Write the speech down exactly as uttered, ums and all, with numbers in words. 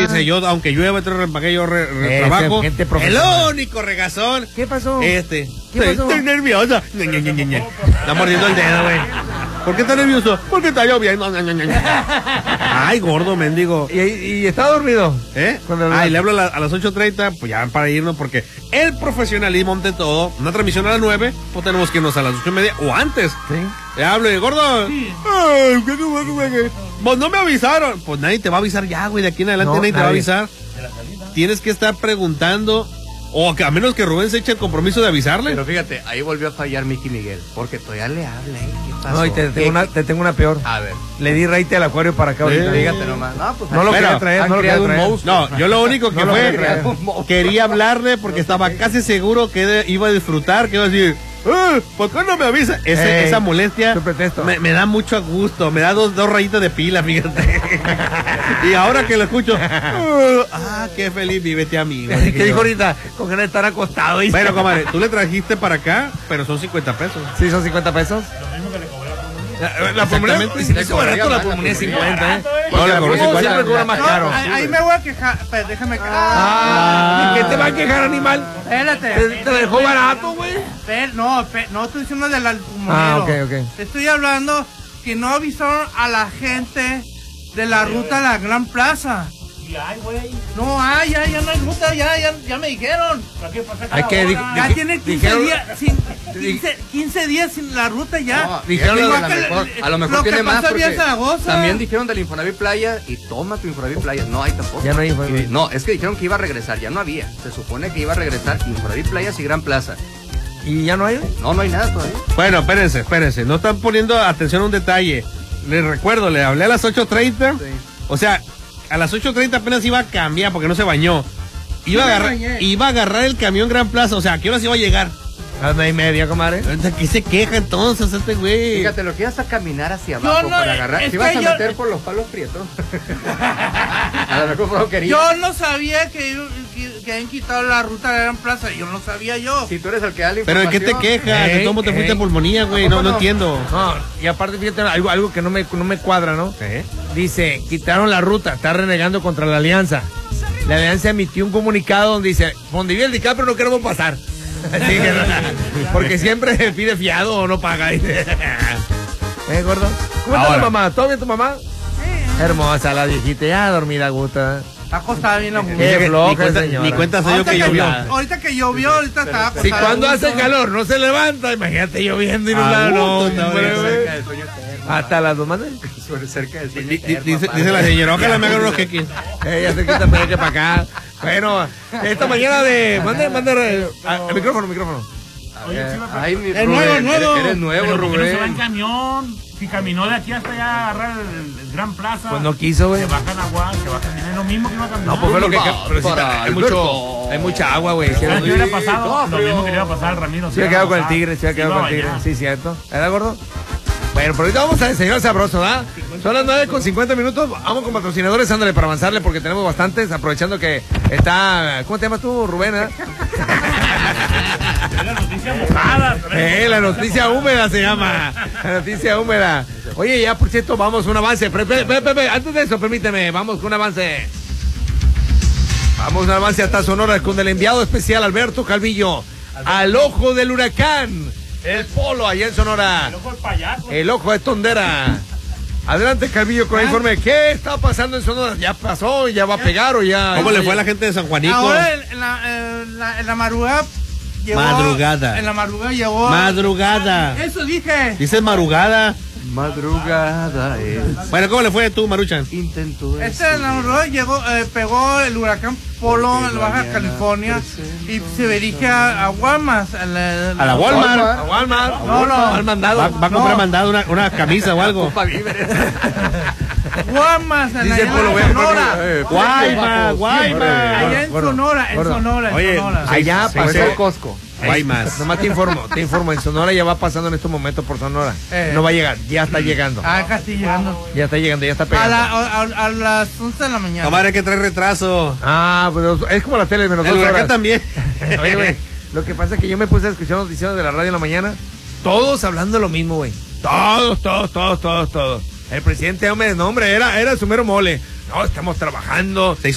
Dice, yo, aunque llueva, para que yo re, re, trabajo. El único regazón. ¿Qué pasó? Este. ¿Qué pasó? Estoy nerviosa. Está mordiendo el dedo, güey. ¿Por qué está nervioso? Porque está lloviendo. Ay, gordo, mendigo. ¿Y, y está dormido? ¿Eh? Ay, le hablo a, la, a las ocho treinta, pues ya para irnos, porque el profesionalismo ante todo, una transmisión a las nueve, pues tenemos que irnos a las ocho y media o antes. Sí. Le hablo y gordo. Sí. Ay, ¿qué, qué, qué, qué? Pues no me avisaron. Pues nadie te va a avisar ya, güey. De aquí en adelante no, nadie, nadie te va a avisar. Tienes que estar preguntando. O que a menos que Rubén se eche el compromiso de avisarle. Pero fíjate, ahí volvió a fallar Mickey Miguel. Porque todavía le habla, ¿eh? ¿Qué pasó? No, y te, te, tengo una, te tengo una peor. A ver. Le di raite al acuario para acá ahorita. Sí. Fíjate nomás. No, pues no lo quería traer, no lo quería traer. No, yo lo único que no fue, quería hablarle porque estaba casi seguro que de, iba a disfrutar, que iba a decir, eh, ¿por qué no me avisa? Ese, esa molestia me, me da mucho gusto, me da dos, dos rayitas de pila, fíjate. Y ahora que lo escucho, uh, ah, qué feliz vive este amigo. ¿Qué dijo ahorita? Con ganas de estar acostado. ¿Viste? Bueno, comadre, tú le trajiste para acá, pero son cincuenta pesos. Sí, son cincuenta pesos. Lo mismo que le cobré a la La pulmonía, si le hizo barato la pulmonía cincuenta, ¿eh? No, la cobré cincuenta. Siempre cobra más caro. Ahí me voy a quejar, pero déjame quejar. Ah, ¿qué te va a quejar, animal? Espérate. ¿Te, te dejó barato, güey? No, no estoy diciendo del pulmonero. Ah, ok, ok. Te estoy hablando que no avisaron a la gente de la ruta a la Gran Plaza. Y hay, güey. No hay, ya, ya no hay ruta, ya, ya, ya me dijeron. ¿Qué pasa? Hay que di, ya di, tiene quince dijeron, días, sin, quince, quince días sin la ruta ya. No, dijeron lo de la mejor, a lo mejor lo tiene más porque Zaragoza. También dijeron del Infonavit Playa y toma tu Infonavit Playa. No hay tampoco. Ya no hay Infonavit. No, es que dijeron que iba a regresar, ya no había. Se supone que iba a regresar Infonavit Playas y Gran Plaza. ¿Y ya no hay? No, no hay nada todavía. Bueno, espérense, espérense. No están poniendo atención a un detalle. Les recuerdo, le hablé a las ocho treinta. Sí. O sea, a las ocho treinta apenas iba a cambiar porque no se bañó. Iba, sí, a, agarrar, iba a agarrar el camión Gran Plaza. O sea, ¿a qué horas iba a llegar? A las nueve y media, comadre. ¿Qué se queja entonces este güey? Fíjate, lo que ibas a caminar hacia abajo no, para agarrar. Te ibas a yo... meter por los palos prietos. A lo mejor no quería. Yo no sabía que, que, que habían quitado la ruta de la Gran Plaza. Yo no sabía yo. Si tú eres el que da la información. Pero ¿de qué te quejas? ¿De cómo te fuiste a pulmonía, güey? No, no, no entiendo. No, y aparte, fíjate, algo, algo que no me, no me cuadra, ¿no? ¿Eh? Dice, quitaron la ruta, está renegando contra la Alianza. La Alianza emitió un comunicado donde dice, donde vive el DiCaprio no queremos pasar. Así que, porque siempre pide fiado o no paga. ¿Eh, gordo? ¿Cómo está tu mamá? ¿Todo bien tu mamá? Sí. Hermosa la viejita, ya dormida a gusto. Está acostada bien la mujer. Qué floja, ni cuenta, señora. Ni cuenta soy yo que llovió. Ahorita que llovió, ahorita estaba acostada. Si cuando hace calor no se levanta, imagínate lloviendo y no la no, hasta las dos manos. Cerca del sueño. Dice, dice la señora, ojalá me hagan unos queques. Ella se quita para para acá. Bueno, esta mañana de. Mande, mande. El micrófono, micrófono. Oye, sí, Ay, mi el Rubén, nuevo, nuevo. Eres nuevo, pero Rubén. ¿por qué no se va en camión? Si caminó de aquí hasta allá a agarrar el, el Gran Plaza. Pues no quiso, güey. Se bajan agua, se bajan. Es lo mismo que iba a caminar. No, pues fue lo que. Pero sí, hay mucho, hay mucha agua, güey. ¿Qué hubiera pasado? Lo mismo que le iba a pasar al Ramiro. Se había quedado con el tigre, se había quedado con el tigre. Sí, cierto. ¿Verdad, gordo? Bueno, pero ahorita vamos a enseñar sabroso, ¿verdad? Son las nueve con cincuenta minutos. Vamos con patrocinadores, ándale, para avanzarle, porque tenemos bastantes. Aprovechando que está. ¿Cómo te llamas tú, Rubén? ¿Eh? La noticia mojada. Eh, la noticia húmeda se llama. La noticia húmeda. Oye, ya por cierto, vamos un avance. Pepe, Pepe, Pepe, antes de eso, permíteme, vamos con un avance. Vamos un avance hasta Sonora con el enviado especial Alberto Calvillo. Al ojo del huracán. El polo allá en Sonora. El ojo del payaso. El ojo de Tondera. Adelante, Calvillo, con el informe. ¿Qué está pasando en Sonora? ¿Ya pasó? ¿Ya va a pegar o ya? ¿Cómo le fue a la gente de San Juanico? Ahora en, en, la, en, la, en la madrugada llegó. Madrugada. En la madrugada llegó. Madrugada. Eso dije. Dices madrugada. Madrugada es. Bueno, ¿cómo le fue a tú, Maruchan? Intento. Este en la madrugada llegó, eh, pegó el huracán Polo en Baja California y se dirige a, a Walmart. A la, a la Walmart. A Walmart. No, no. Al mandado. Va, va a comprar no. mandado una, una camisa o algo. Guaymas, en Dice la Polo, Sonora. Eh, Guaymas, Guaymas. Allá en Sonora, en Sonora, en Oye, Sonora. allá pasó el Costco. Guaymas. Nomás te informo, te informo. En Sonora ya va pasando en estos momentos por Sonora. Eh. No va a llegar, ya está llegando. Ah, casi llegando. Ya está llegando, ya está A, pegando. la, a, a, a las once de la mañana. Comadre, que trae retraso. Ah, pues es como la tele, menos el dos huracán horas. también. Oye, güey, lo que pasa es que yo me puse a escuchar noticias de la radio en la mañana. Todos hablando lo mismo, güey. Todos, todos, todos, todos, todos. El presidente, hombre, no, hombre, era, era su mero mole. No, estamos trabajando. Se hizo